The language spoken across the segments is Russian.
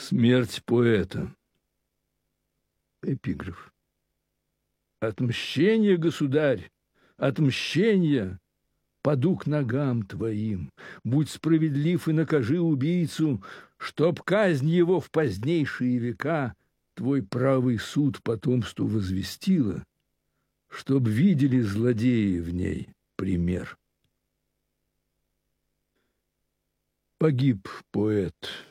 Смерть поэта. Эпиграф. Отмщение, государь, отмщение, паду к ногам твоим. Будь справедлив и накажи убийцу, чтоб казнь его в позднейшие века твой правый суд потомству возвестила, чтоб видели злодеи в ней пример. Погиб поэт,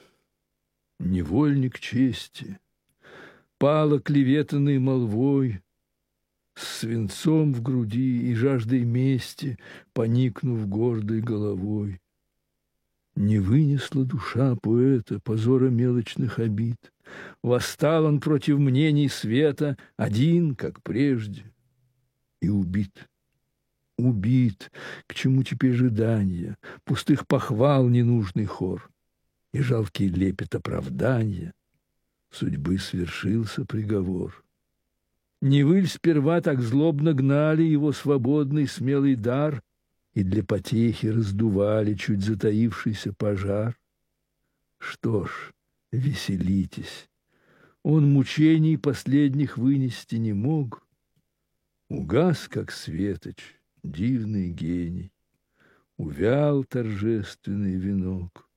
невольник чести, пал оклеветанный молвой, с свинцом в груди и жаждой мести, поникнув гордой головой. Не вынесла душа поэта позора мелочных обид. Восстал он против мнений света, один, как прежде, и убит. Убит, к чему теперь ожидания, пустых похвал ненужный хор и жалкий лепет оправдания. Судьбы свершился приговор. Не выль сперва так злобно гнали его свободный смелый дар и для потехи раздували чуть затаившийся пожар. Что ж, веселитесь, он мучений последних вынести не мог. Угас, как светоч, дивный гений, увял торжественный венок.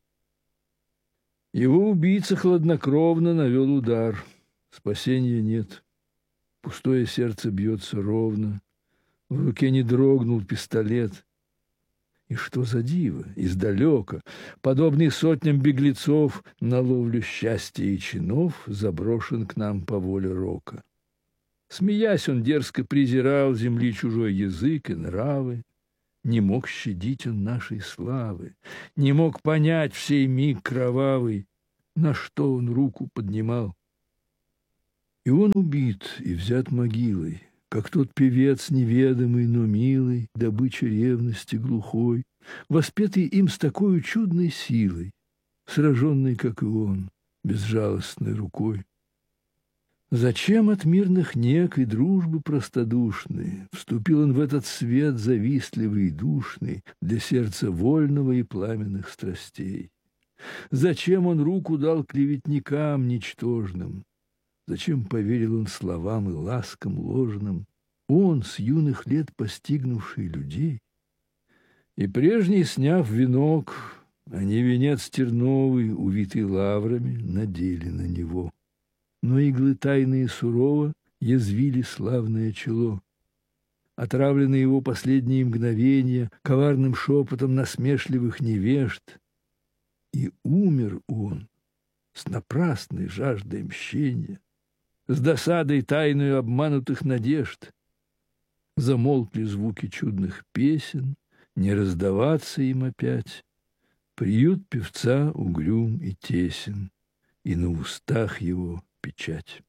Его убийца хладнокровно навел удар. Спасения нет. Пустое сердце бьется ровно. В руке не дрогнул пистолет. И что за диво, издалека, подобный сотням беглецов, на ловлю счастья и чинов заброшен к нам по воле рока. Смеясь, он дерзко презирал земли чужой язык и нравы. Не мог щадить он нашей славы, не мог понять в сей миг кровавый, на что он руку поднимал. И он убит и взят могилой, как тот певец неведомый, но милый, добыча ревности глухой, воспетый им с такой чудной силой, сраженный, как и он, безжалостной рукой. Зачем от мирных нег и дружбы простодушной вступил он в этот свет завистливый и душный для сердца вольного и пламенных страстей? Зачем он руку дал клеветникам ничтожным? Зачем поверил он словам и ласкам ложным? Он, с юных лет постигнувший людей? И прежний, сняв венок, они венец терновый, увитый лаврами, надели на него. Но иглы тайные сурово язвили славное чело. Отравлены его последние мгновения коварным шепотом насмешливых невежд. И умер он с напрасной жаждой мщения, с досадой тайную обманутых надежд. Замолкли звуки чудных песен, не раздаваться им опять. Приют певца угрюм и тесен, и на устах его печать.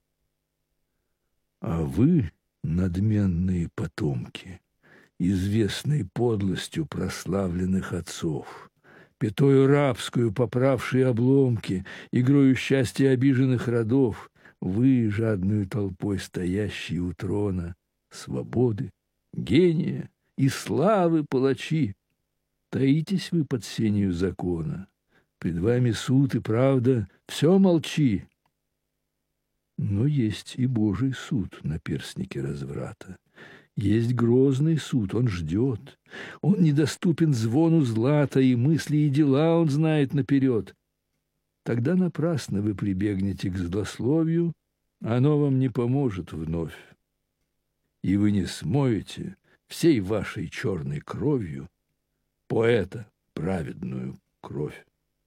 А вы, надменные потомки, известной подлостью прославленных отцов, пятою рабскую поправшие обломки, игрою счастья обиженных родов, вы, жадную толпой стоящие у трона свободы, гения и славы палачи, таитесь вы под сенью закона, пред вами суд и правда, все молчи. Но есть и Божий суд на перстнике разврата. Есть грозный суд, он ждет. Он недоступен звону злата, и мысли, и дела он знает наперед. Тогда напрасно вы прибегнете к злословию, оно вам не поможет вновь. И вы не смоете всей вашей черной кровью поэта праведную кровь.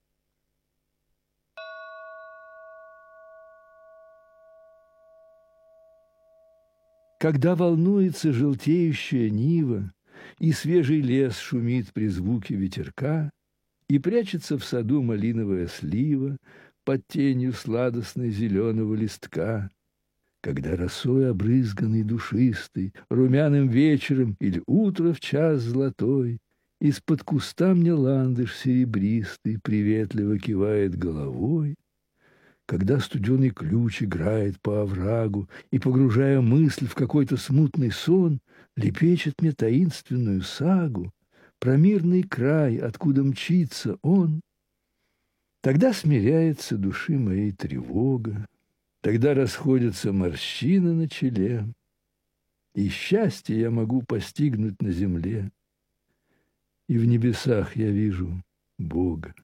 Когда волнуется желтеющая нива, и свежий лес шумит при звуке ветерка, и прячется в саду малиновая слива под тенью сладостной зеленого листка, когда росой обрызганный душистый, румяным вечером или утро в час золотой, из-под куста мне ландыш серебристый приветливо кивает головой, когда студеный ключ играет по оврагу и, погружая мысль в какой-то смутный сон, лепечет мне таинственную сагу про мирный край, откуда мчится он. Тогда смиряется души моей тревога, тогда расходятся морщины на челе, и счастье я могу постигнуть на земле, и в небесах я вижу Бога.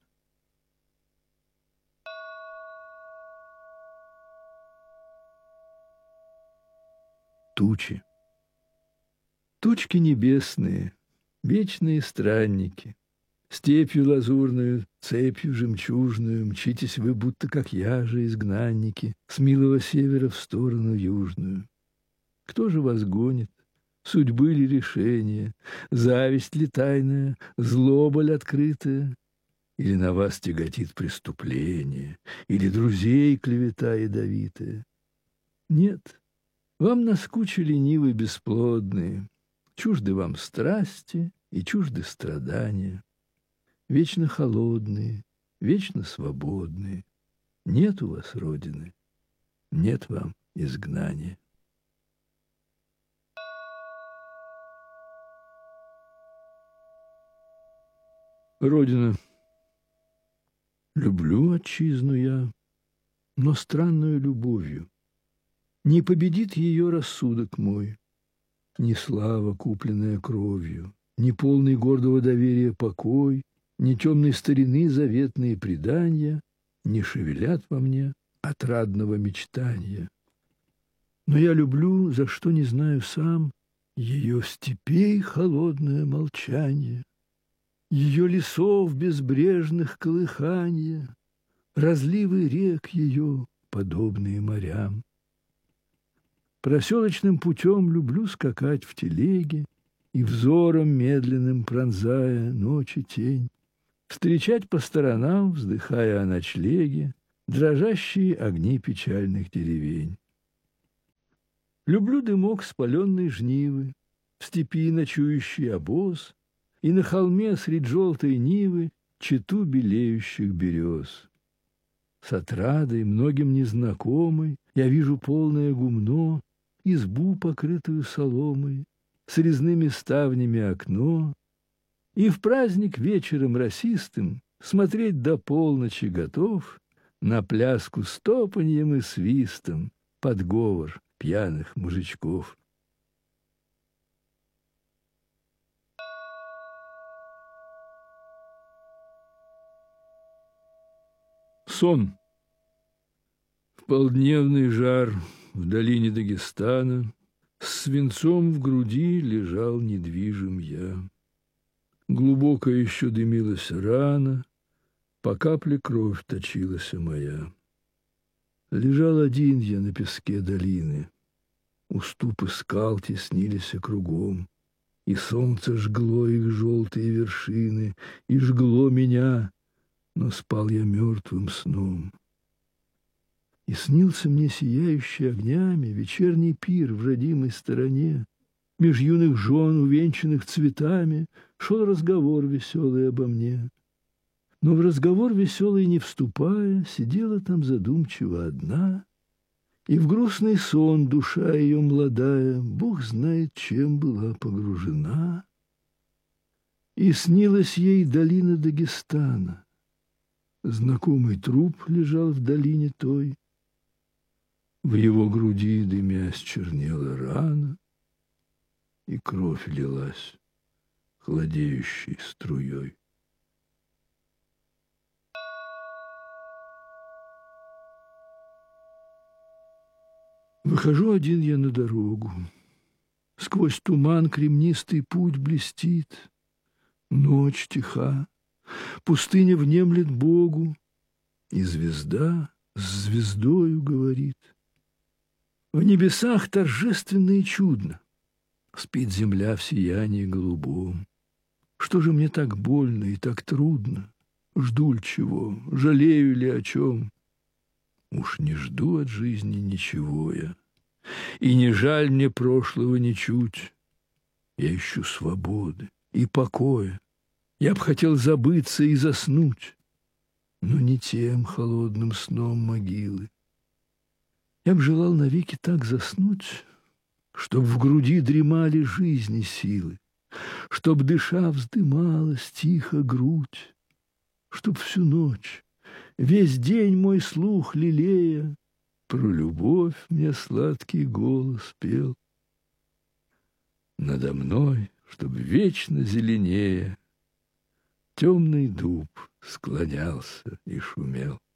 Тучи. Тучки небесные, вечные странники, степью лазурную, цепью жемчужную мчитесь вы, будто как я же, изгнанники, с милого севера в сторону южную. Кто же вас гонит? Судьбы ли решение, зависть ли тайная, злоба ли открытая? Или на вас тяготит преступление, или друзей клевета ядовитая? Нет, вам наскучили нивы бесплодные, чужды вам страсти и чужды страдания. Вечно холодные, вечно свободные. Нет у вас родины, нет вам изгнания. Родина. Люблю отчизну я, но странную любовью. Не победит ее рассудок мой, ни слава, купленная кровью, ни полный гордого доверия покой, ни темной старины заветные предания не шевелят во мне отрадного мечтания. Но я люблю, за что не знаю сам, ее степей холодное молчание, ее лесов безбрежных колыханье, разливы рек ее, подобные морям. Проселочным путем люблю скакать в телеге и взором медленным пронзая ночи тень, встречать по сторонам, вздыхая о ночлеге, дрожащие огни печальных деревень. Люблю дымок спаленной жнивы, в степи ночующий обоз, и на холме средь желтой нивы чету белеющих берез. С отрадой, многим незнакомой, я вижу полное гумно, избу, покрытую соломой, с резными ставнями окно, и в праздник вечером росистым смотреть до полночи готов на пляску с топаньем и свистом под говор пьяных мужичков. Сон. В полдневный жар в долине Дагестана с свинцом в груди лежал недвижим я. Глубоко еще дымилась рана, по капле кровь точилась моя. Лежал один я на песке долины, уступы скал теснились кругом, и солнце жгло их желтые вершины, и жгло меня, но спал я мертвым сном. И снился мне сияющий огнями вечерний пир в родимой стороне. Меж юных жен, увенчанных цветами, шел разговор веселый обо мне. Но в разговор веселый не вступая, сидела там задумчиво одна, и в грустный сон душа ее молодая, Бог знает, чем была погружена. И снилась ей долина Дагестана. Знакомый труп лежал в долине той, в его груди, дымясь, чернела рана, и кровь лилась холодеющей струей. Выхожу один я на дорогу. Сквозь туман кремнистый путь блестит. Ночь тиха, пустыня внемлет Богу, и звезда с звездою говорит. В небесах торжественно и чудно спит земля в сиянии голубом. Что же мне так больно и так трудно? Жду ли чего, жалею ли о чем? Уж не жду от жизни ничего я, и не жаль мне прошлого ничуть. Я ищу свободы и покоя. Я б хотел забыться и заснуть, но не тем холодным сном могилы. Я б желал навеки так заснуть, чтоб в груди дремали жизни силы, чтоб, дыша, вздымалась тихо грудь, чтоб всю ночь Весь день мой слух лелея, про любовь мне сладкий голос пел. Надо мной, чтоб вечно зеленее, темный дуб склонялся и шумел.